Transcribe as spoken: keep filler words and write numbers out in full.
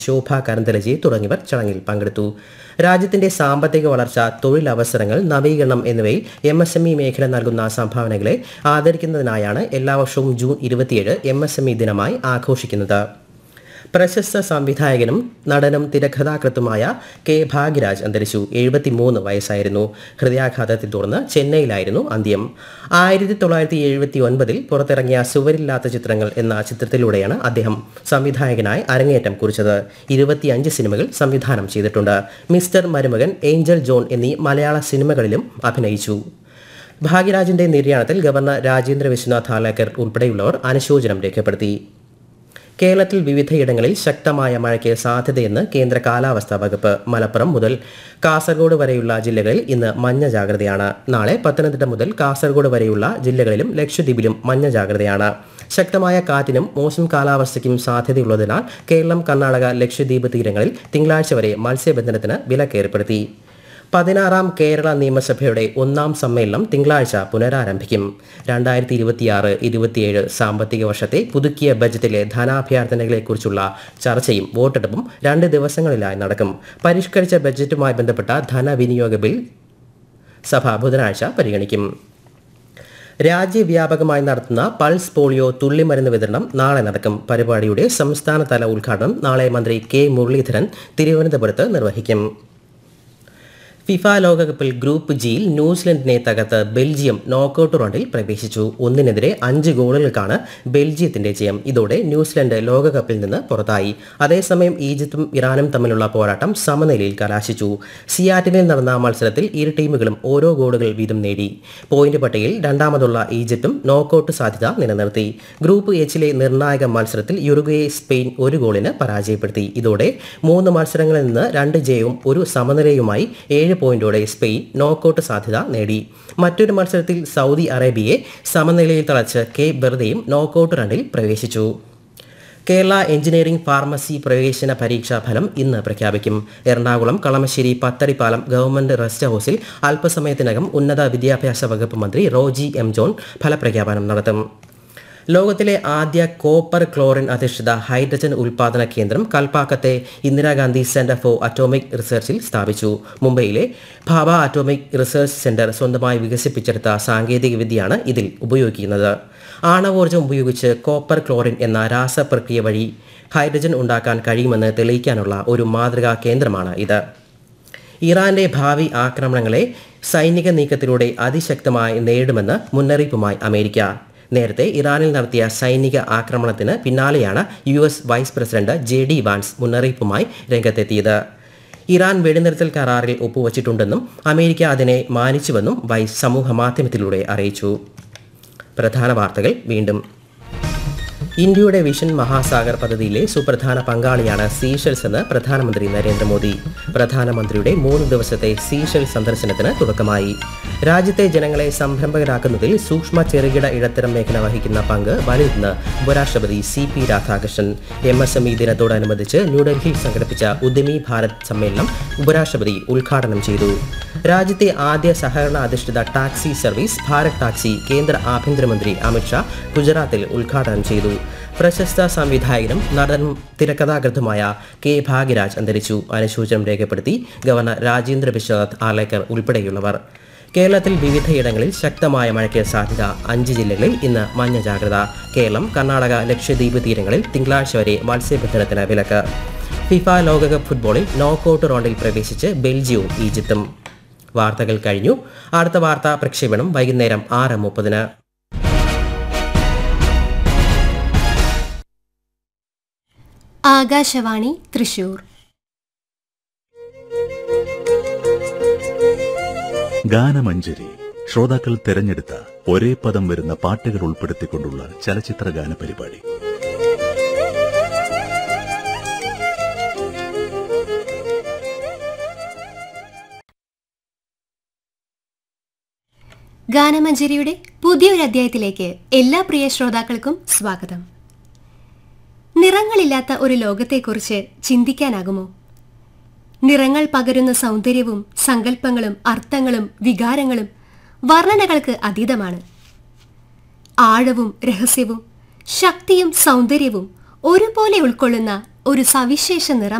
ശോഭ കരന്തലജി തുടങ്ങിയവർ ചടങ്ങിൽ പങ്കെടുത്തു. രാജ്യത്തിന്റെ സാമ്പത്തിക വളർച്ച, തൊഴിലവസരങ്ങൾ, നവീകരണം എന്നിവയിൽ എം എസ് എം ഇ മേഖല നൽകുന്ന സംഭാവനകളെ ആദരിക്കുന്നതിനായാണ് എല്ലാ വർഷവും ജൂൺ ഇരുപത്തിയേഴ് എം എസ് എം ഇ ദിനമായി ആഘോഷിക്കുന്നത്. പ്രശസ്ത സംവിധായകനും നടനും തിരക്കഥാകൃത്തുമായ കെ ഭാഗ്യരാജ് അന്തരിച്ചു. എഴുപത്തിമൂന്ന് വയസ്സായിരുന്നു. ഹൃദയാഘാതത്തെ തുടർന്ന് ചെന്നൈയിലായിരുന്നു അന്ത്യം. ആയിരത്തി തൊള്ളായിരത്തി എഴുപത്തി ഒൻപതിൽ പുറത്തിറങ്ങിയ സുവരില്ലാത്ത ചിത്രങ്ങൾ എന്ന ചിത്രത്തിലൂടെയാണ് അദ്ദേഹം സംവിധായകനായി അരങ്ങേറ്റം കുറിച്ചത്. ഇരുപത്തിയഞ്ച് സിനിമകൾ സംവിധാനം ചെയ്തിട്ടുണ്ട്. മിസ്റ്റർ മരുമകൻ, ഏഞ്ചൽ ജോൺ എന്നീ മലയാള സിനിമകളിലും അഭിനയിച്ചു. ഭാഗ്യരാജിന്റെ നിര്യാണത്തിൽ ഗവർണർ രാജേന്ദ്ര വിശ്വനാഥ് ആലേക്കർ ഉൾപ്പെടെയുള്ളവർ അനുശോചനം രേഖപ്പെടുത്തി. കേരളത്തിൽ വിവിധയിടങ്ങളിൽ ശക്തമായ മഴയ്ക്ക് സാധ്യതയെന്ന് കേന്ദ്ര കാലാവസ്ഥാ വകുപ്പ്. മലപ്പുറം മുതൽ കാസർഗോഡ് വരെയുള്ള ജില്ലകളിൽ ഇന്ന് മഞ്ഞ ജാഗ്രതയാണ്. നാളെ പത്തനംതിട്ട മുതൽ കാസർഗോഡ് വരെയുള്ള ജില്ലകളിലും ലക്ഷദ്വീപിലും മഞ്ഞ ജാഗ്രതയാണ്. ശക്തമായ കാറ്റിനും മോശം കാലാവസ്ഥയ്ക്കും സാധ്യതയുള്ളതിനാൽ കേരളം, കർണാടക, ലക്ഷദ്വീപ് തീരങ്ങളിൽ തിങ്കളാഴ്ച വരെ മത്സ്യബന്ധനത്തിന് വിലക്കേർപ്പെടുത്തി. പതിനാറാം കേരള നിയമസഭയുടെ ഒന്നാം സമ്മേളനം തിങ്കളാഴ്ച പുനരാരംഭിക്കും. രണ്ടായിരത്തി ഇരുപത്തിയാറ് ഇരുപത്തിയേഴ് സാമ്പത്തിക വർഷത്തെ പുതുക്കിയ ബജറ്റിലെ ധനാഭ്യർത്ഥനകളെക്കുറിച്ചുള്ള ചർച്ചയും വോട്ടെടുപ്പും രണ്ട് ദിവസങ്ങളിലായി നടക്കും. പരിഷ്കരിച്ച ബജറ്റുമായി ബന്ധപ്പെട്ട ധനവിനിയോഗ ബിൽ സഭ ബുധനാഴ്ച പരിഗണിക്കും. രാജ്യവ്യാപകമായി നടത്തുന്ന പൾസ് പോളിയോ തുള്ളിമരുന്ന് വിതരണം നാളെ നടക്കും. പരിപാടിയുടെ സംസ്ഥാനതല ഉദ്ഘാടനം നാളെ മന്ത്രി കെ മുരളീധരൻ തിരുവനന്തപുരത്ത് നിർവഹിക്കും. ഫിഫ ലോകകപ്പിൽ ഗ്രൂപ്പ് ജിയിൽ ന്യൂസിലൻഡിനെ തകർത്ത് ബെൽജിയം നോക്കൌട്ട് റൗണ്ടിൽ പ്രവേശിച്ചു. ഒന്നിനെതിരെ അഞ്ച് ഗോളുകൾക്കാണ് ബെൽജിയത്തിന്റെ ജയം. ഇതോടെ ന്യൂസിലൻഡ് ലോകകപ്പിൽ നിന്ന് പുറത്തായി. അതേസമയം ഈജിപ്തും ഇറാനും തമ്മിലുള്ള പോരാട്ടം സമനിലയിൽ കലാശിച്ചു. സിയാറ്റിനിൽ നടന്ന മത്സരത്തിൽ ഇരു ടീമുകളും ഓരോ ഗോളുകൾ വീതം നേടി. പോയിന്റ് പട്ടികയിൽ രണ്ടാമതുള്ള ഈജിപ്തും നോക്കൌട്ട് സാധ്യത നിലനിർത്തി. ഗ്രൂപ്പ് എച്ചിലെ നിർണായക മത്സരത്തിൽ യുറുഗ്വയെ സ്പെയിൻ ഒരു ഗോളിന് പരാജയപ്പെടുത്തി. ഇതോടെ മൂന്ന് മത്സരങ്ങളിൽ നിന്ന് രണ്ട് ജയവും ഒരു സമനിലയുമായി ഏഴ് പോയിന്റോടെ സ്പെയിൻ നോക്കൌട്ട് സാധ്യത നേടി. മറ്റൊരു മത്സരത്തിൽ സൗദി അറേബ്യയെ സമനിലയിൽ തളച്ച് കേപ്പ് വെർദെയും നോക്കൌട്ട് റൗണ്ടിൽ പ്രവേശിച്ചു. കേരള എഞ്ചിനീയറിംഗ് ഫാർമസി പ്രവേശന പരീക്ഷാ ഫലം ഇന്ന് പ്രഖ്യാപിക്കും. എറണാകുളം കളമശ്ശേരി പത്തടിപ്പാലം ഗവൺമെന്റ് റെസ്റ്റ് ഹൌസിൽ അല്പസമയത്തിനകം ഉന്നത വിദ്യാഭ്യാസ വകുപ്പ് മന്ത്രി റോജി എം ജോൺ ഫലപ്രഖ്യാപനം നടത്തും. ലോകത്തിലെ ആദ്യ കോപ്പർ ക്ലോറിൻ അധിഷ്ഠിത ഹൈഡ്രജൻ ഉൽപാദന കേന്ദ്രം കൽപ്പാക്കത്തെ ഇന്ദിരാഗാന്ധി സെന്റർ ഫോർ അറ്റോമിക് റിസർച്ചിൽ സ്ഥാപിച്ചു. മുംബൈയിലെ ഭാഭ അറ്റോമിക് റിസർച്ച് സെന്റർ സ്വന്തമായി വികസിപ്പിച്ചെടുത്ത സാങ്കേതിക വിദ്യയാണ് ഇതിൽ ഉപയോഗിക്കുന്നത്. ആണവോർജ്ജം ഉപയോഗിച്ച് കോപ്പർ ക്ലോറിൻ എന്ന രാസപ്രക്രിയ വഴി ഹൈഡ്രജൻ ഉണ്ടാക്കാൻ കഴിയുമെന്ന് തെളിയിക്കാനുള്ള ഒരു മാതൃകാ കേന്ദ്രമാണ് ഇത്. ഇറാന്റെ ഭാവി ആക്രമണങ്ങളെ സൈനിക നീക്കത്തിലൂടെ അതിശക്തമായി നേരിടുമെന്ന് മുന്നറിയിപ്പുമായി അമേരിക്ക. നേരത്തെ ഇറാനിൽ നടത്തിയ സൈനിക ആക്രമണത്തിന് പിന്നാലെയാണ് U S vice president J D Vance മുന്നറിയിപ്പുമായി രംഗത്തെത്തിയത്. ഇറാൻ വെടിനിർത്തൽ കരാറിൽ ഒപ്പുവച്ചിട്ടുണ്ടെന്നും അമേരിക്ക അതിനെ മാനിച്ചുവെന്നും വൈസ് സമൂഹ മാധ്യമത്തിലൂടെ അറിയിച്ചു. പ്രധാന വാർത്തകൾ വീണ്ടും. ഇന്ത്യയുടെ വിഷൻ മഹാസാഗർ പദ്ധതിയിലെ സുപ്രധാന പങ്കാളിയാണ് സീഷെൽസ് എന്ന് പ്രധാനമന്ത്രി നരേന്ദ്രമോദി. പ്രധാനമന്ത്രിയുടെ മൂന്ന് ദിവസത്തെ സീഷെൽ സന്ദർശനത്തിന് തുടക്കമായി. രാജ്യത്തെ ജനങ്ങളെ സംരംഭകരാക്കുന്നതിൽ സൂക്ഷ്മ ചെറുകിട ഇടത്തരം മേഖല വഹിക്കുന്ന പങ്ക് വലുതെന്ന് ഉപരാഷ്ട്രപതി C P Radhakrishnan. M S M E ദിനത്തോടനുബന്ധിച്ച് ന്യൂഡൽഹിയിൽ സംഘടിപ്പിച്ച ഉദ്യമി ഭാരത് സമ്മേളനം ഉപരാഷ്ട്രപതി ഉദ്ഘാടനം ചെയ്തു. രാജ്യത്തെ ആദ്യ സഹകരണ അധിഷ്ഠിത ടാക്സി സർവീസ് ഭാരത് ടാക്സി കേന്ദ്ര ആഭ്യന്തരമന്ത്രി അമിത്ഷാ ഗുജറാത്തിൽ ഉദ്ഘാടനം ചെയ്തു. പ്രശസ്ത സംവിധായകനും നടനും തിരക്കഥാകൃത്തുമായ കെ ഭാഗ്യരാജ് അന്തരിച്ചു. അനുശോചനം രേഖപ്പെടുത്തി ഗവർണർ രാജേന്ദ്ര വിശ്വനാഥ് ആലേക്കർ ഉൾപ്പെടെയുള്ളവർ. കേരളത്തിൽ വിവിധയിടങ്ങളിൽ ശക്തമായ മഴയ്ക്ക് സാധ്യത. അഞ്ച് ജില്ലകളിൽ ഇന്ന് മഞ്ഞ ജാഗ്രത. കേരളം, കർണാടക, ലക്ഷദ്വീപ് തീരങ്ങളിൽ തിങ്കളാഴ്ച വരെ മത്സ്യബന്ധനത്തിന് വിലക്ക്. ഫിഫ ലോകകപ്പ് ഫുട്ബോളിൽ നോക്കൌട്ട് റൗണ്ടിൽ പ്രവേശിച്ച് ബെൽജിയവും ഈജിപ്തും. വാർത്തകൾ കഴിഞ്ഞു. അടുത്ത വാർത്താ പ്രക്ഷേപണം വൈകുന്നേരം ആറ് മുപ്പതിന്. ആകാശവാണി തൃശൂർ. ഗാനമഞ്ജരി ശ്രോതാക്കൾ തെരഞ്ഞെടുത്ത ഒരേ പദം വരുന്ന പാട്ടുകൾ ഉൾപ്പെടുത്തിക്കൊണ്ടുള്ള ചലച്ചിത്ര ഗാന പരിപാടി. ഗാനമഞ്ജരിയുടെ പുതിയൊരു അധ്യായത്തിലേക്ക് എല്ലാ പ്രിയ ശ്രോതാക്കൾക്കും സ്വാഗതം. നിറങ്ങളില്ലാത്ത ഒരു ലോകത്തെക്കുറിച്ച് ചിന്തിക്കാനാകുമോ? നിറങ്ങൾ പകരുന്ന സൗന്ദര്യവും സങ്കല്പങ്ങളും അർത്ഥങ്ങളും വികാരങ്ങളും വർണ്ണനകൾക്ക് അതീതമാണ്. ആഴവും രഹസ്യവും ശക്തിയും സൗന്ദര്യവും ഒരുപോലെ ഉൾക്കൊള്ളുന്ന ഒരു സവിശേഷ നിറം